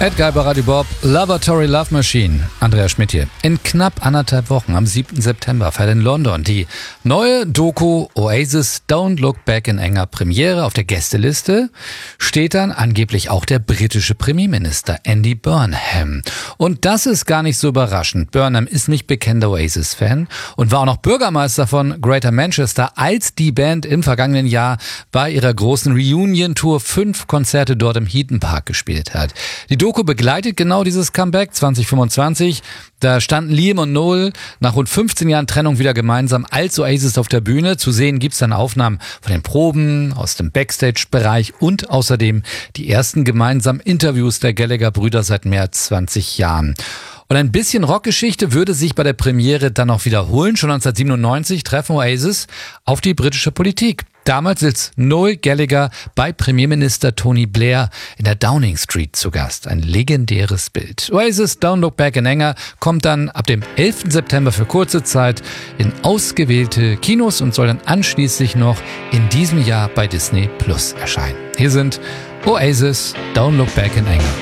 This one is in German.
Edgar bei Radio Bob, Lavatory Love Machine. Andreas Schmidt hier. In knapp 1,5 Wochen, am 7. September, feiert in London die neue Doku Oasis Don't Look Back in Anger Premiere. Auf der Gästeliste steht dann angeblich auch der britische Premierminister Andy Burnham. Und das ist gar nicht so überraschend. Burnham ist nicht bekennender Oasis-Fan und war auch noch Bürgermeister von Greater Manchester, als die Band im vergangenen Jahr bei ihrer großen Reunion-Tour 5 Konzerte dort im Heaton Park gespielt hat. Die Doku begleitet genau dieses Comeback 2025. Da standen Liam und Noel nach rund 15 Jahren Trennung wieder gemeinsam als Oasis auf der Bühne. Zu sehen gibt's dann Aufnahmen von den Proben, aus dem Backstage-Bereich und außerdem die ersten gemeinsamen Interviews der Gallagher-Brüder seit mehr als 20 Jahren. Und ein bisschen Rockgeschichte würde sich bei der Premiere dann auch wiederholen. Schon 1997 treffen Oasis auf die britische Politik. Damals ist Noel Gallagher bei Premierminister Tony Blair in der Downing Street zu Gast. Ein legendäres Bild. Oasis Don't Look Back in Anger kommt dann ab dem 11. September für kurze Zeit in ausgewählte Kinos und soll dann anschließend noch in diesem Jahr bei Disney Plus erscheinen. Hier sind Oasis Don't Look Back in Anger.